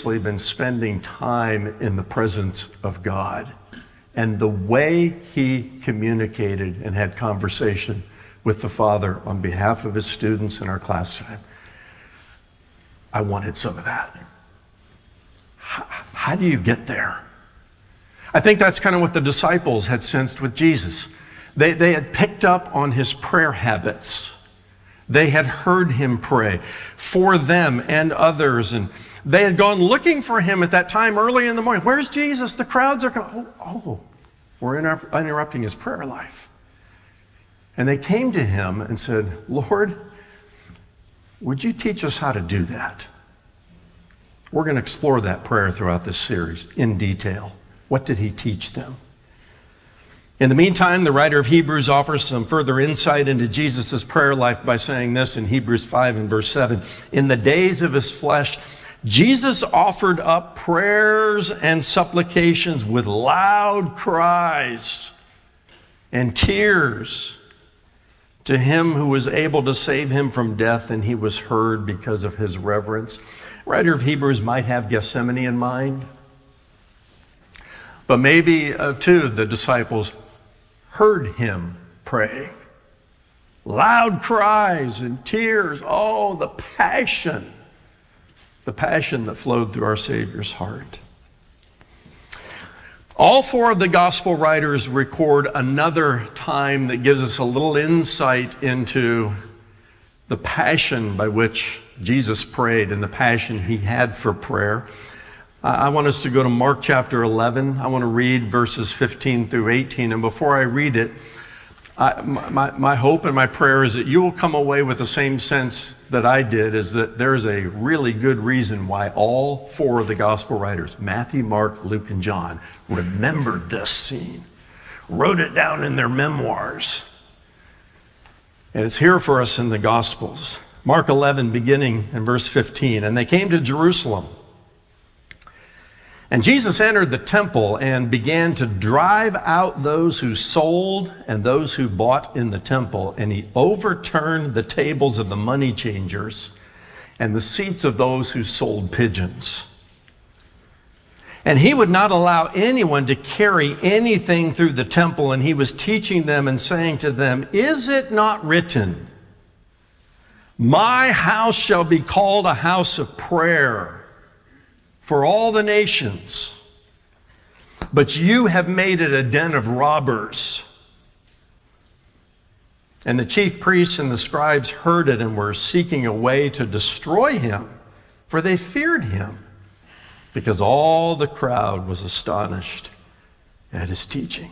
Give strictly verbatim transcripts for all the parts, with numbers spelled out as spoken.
seriously been spending time in the presence of God. And the way he communicated and had conversation with the Father on behalf of his students in our class time, I wanted some of that. How, how do you get there? I think that's kind of what the disciples had sensed with Jesus. They, they had picked up on his prayer habits. They had heard him pray for them and others, and they had gone looking for him at that time early in the morning. Where's Jesus? The crowds are coming. Oh, oh, we're inter- interrupting his prayer life. And they came to him and said, Lord, would you teach us how to do that? We're going to explore that prayer throughout this series in detail. What did he teach them? In the meantime, the writer of Hebrews offers some further insight into Jesus' prayer life by saying this in Hebrews five and verse seven. In the days of his flesh, Jesus offered up prayers and supplications with loud cries and tears to him who was able to save him from death, and he was heard because of his reverence. The writer of Hebrews might have Gethsemane in mind, but maybe uh, too the disciples heard him pray. Loud cries and tears. Oh, the passion, the passion that flowed through our Savior's heart. All four of the gospel writers record another time that gives us a little insight into the passion by which Jesus prayed and the passion he had for prayer. I want us to go to Mark chapter eleven. I want to read verses fifteen through eighteen. And before I read it, I, my, my hope and my prayer is that you will come away with the same sense that I did, is that there's a really good reason why all four of the gospel writers, Matthew, Mark, Luke, and John, remembered this scene, wrote it down in their memoirs. And it's here for us in the Gospels. Mark eleven, beginning in verse fifteen. And they came to Jerusalem. And Jesus entered the temple and began to drive out those who sold and those who bought in the temple. And he overturned the tables of the money changers and the seats of those who sold pigeons. And he would not allow anyone to carry anything through the temple. And he was teaching them and saying to them, is it not written, my house shall be called a house of prayer for all the nations, but you have made it a den of robbers. And the chief priests and the scribes heard it and were seeking a way to destroy him, for they feared him, because all the crowd was astonished at his teaching.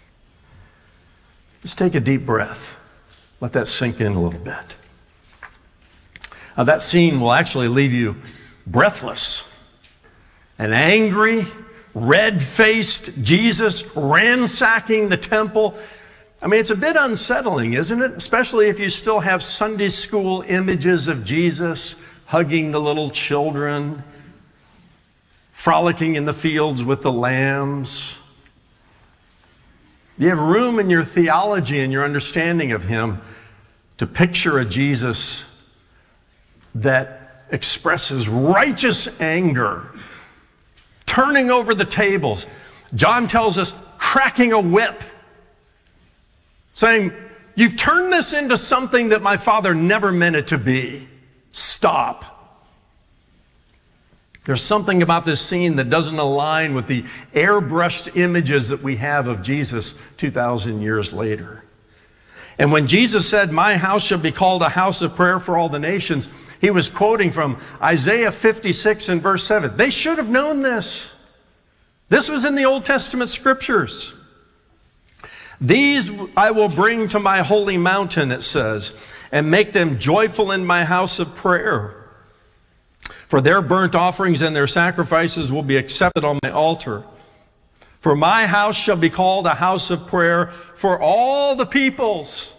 Just take a deep breath. Let that sink in a little bit. Now, that scene will actually leave you breathless. An angry, red-faced Jesus ransacking the temple. I mean, it's a bit unsettling, isn't it? Especially if you still have Sunday school images of Jesus hugging the little children, frolicking in the fields with the lambs. You have room in your theology and your understanding of him to picture a Jesus that expresses righteous anger, turning over the tables. John tells us, cracking a whip, saying, you've turned this into something that my Father never meant it to be. Stop. There's something about this scene that doesn't align with the airbrushed images that we have of Jesus two thousand years later. And when Jesus said, my house shall be called a house of prayer for all the nations, he was quoting from Isaiah fifty-six and verse seven. They should have known this. This was in the Old Testament scriptures. These I will bring to my holy mountain, it says, and make them joyful in my house of prayer. For their burnt offerings and their sacrifices will be accepted on my altar. For my house shall be called a house of prayer for all the peoples.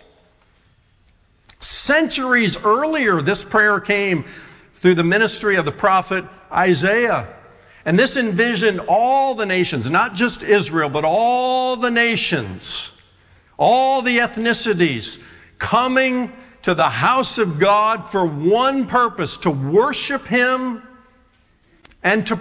Centuries earlier, this prayer came through the ministry of the prophet Isaiah. And this envisioned all the nations, not just Israel, but all the nations, all the ethnicities coming to the house of God for one purpose, to worship him and to